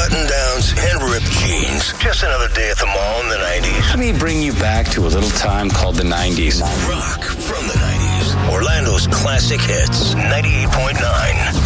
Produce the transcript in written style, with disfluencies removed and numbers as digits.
button-downs, and ripped jeans. Just another day at the mall in the 90s. Let me bring you back to a little time called the 90s. Rock from the 90s. Orlando's classic hits. 98.9.